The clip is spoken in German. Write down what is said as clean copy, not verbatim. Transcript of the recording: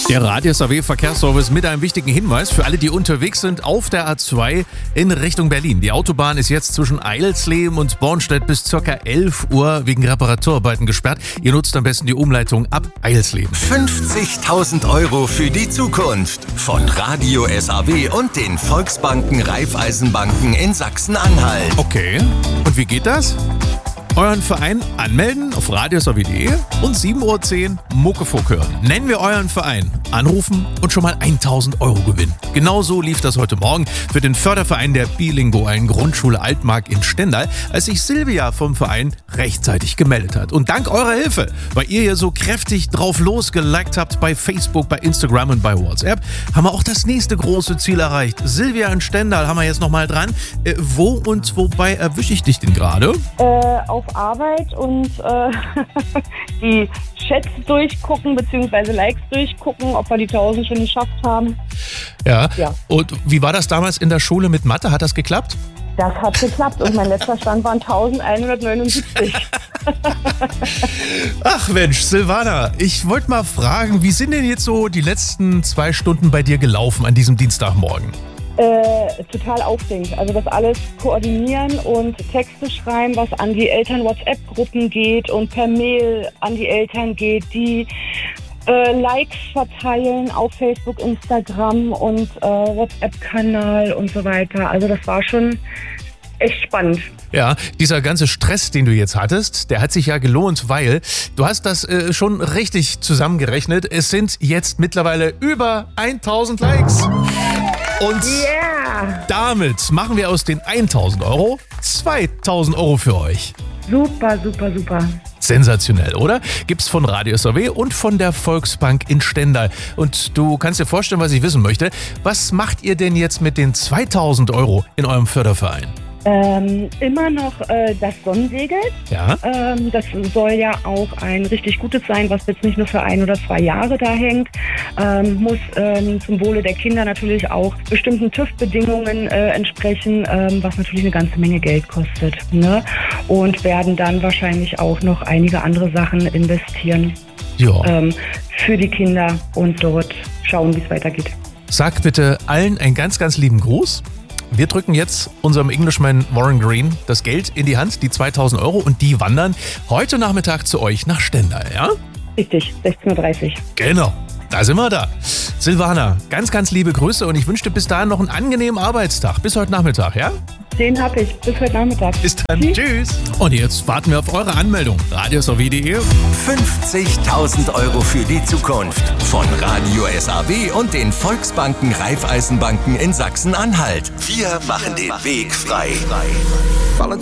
Der Radio SAW Verkehrsservice mit einem wichtigen Hinweis für alle, die unterwegs sind auf der A2 in Richtung Berlin. Die Autobahn ist jetzt zwischen Eilsleben und Bornstedt bis ca. 11 Uhr wegen Reparaturarbeiten gesperrt. Ihr nutzt am besten die Umleitung ab Eilsleben. 50.000 € für die Zukunft von Radio SAW und den Volksbanken Raiffeisenbanken in Sachsen-Anhalt. Okay, und wie geht das? Euren Verein anmelden auf radiosaw.de und 7.10 Uhr Muckefuck hören. Nennen wir euren Verein, anrufen und schon mal 1.000 € gewinnen. Genauso lief das heute Morgen für den Förderverein der bilingualen Grundschule Altmark in Stendal, als sich Silvia vom Verein rechtzeitig gemeldet hat. Und dank eurer Hilfe, weil ihr hier so kräftig drauf losgeliked habt bei Facebook, bei Instagram und bei WhatsApp, haben wir auch das nächste große Ziel erreicht. Silvia in Stendal haben wir jetzt nochmal dran. Wo und wobei erwische ich dich denn gerade? Auf Arbeit und die Chats durchgucken bzw. Likes durchgucken, ob wir die 1000 schon geschafft haben. Ja. Und wie war das damals in der Schule mit Mathe? Hat das geklappt? Das hat geklappt und mein letzter Stand waren 1179. Ach Mensch, Silvana, ich wollte mal fragen, wie sind denn jetzt so die letzten 2 Stunden bei dir gelaufen an diesem Dienstagmorgen? Total aufregend. Also das alles koordinieren und Texte schreiben, was an die Eltern-WhatsApp-Gruppen geht und per Mail an die Eltern geht, die Likes verteilen auf Facebook, Instagram und WhatsApp-Kanal und so weiter. Also das war schon echt spannend. Ja, dieser ganze Stress, den du jetzt hattest, der hat sich ja gelohnt, weil du hast das schon richtig zusammengerechnet. Es sind jetzt mittlerweile über 1.000 Likes. Und damit machen wir aus den 1.000 € 2.000 € für euch. Super, super, super. Sensationell, oder? Gibt's von Radio SAW und von der Volksbank in Stendal. Und du kannst dir vorstellen, was ich wissen möchte. Was macht ihr denn jetzt mit den 2.000 € in eurem Förderverein? Immer noch das Sonnensegel. Ja. Das soll ja auch ein richtig gutes sein, was jetzt nicht nur für 1 oder 2 Jahre da hängt. Muss zum Wohle der Kinder natürlich auch bestimmten TÜV-Bedingungen entsprechen, was natürlich eine ganze Menge Geld kostet. Ne? Und werden dann wahrscheinlich auch noch einige andere Sachen investieren für die Kinder und dort schauen, wie es weitergeht. Sag bitte allen einen ganz, ganz lieben Gruß. Wir drücken jetzt unserem Englishman Warren Green das Geld in die Hand, die 2.000 € und die wandern heute Nachmittag zu euch nach Stendal, ja? Richtig, 16.30 Uhr. Genau, da sind wir da. Silvana, ganz, ganz liebe Grüße und ich wünsche dir bis dahin noch einen angenehmen Arbeitstag. Bis heute Nachmittag, ja? Den habe ich. Bis heute Nachmittag. Bis dann. Tschüss. Und jetzt warten wir auf eure Anmeldung. radiosaw.de. 50.000 € für die Zukunft von Radio SAW und den Volksbanken Raiffeisenbanken in Sachsen-Anhalt. Wir machen den Weg frei.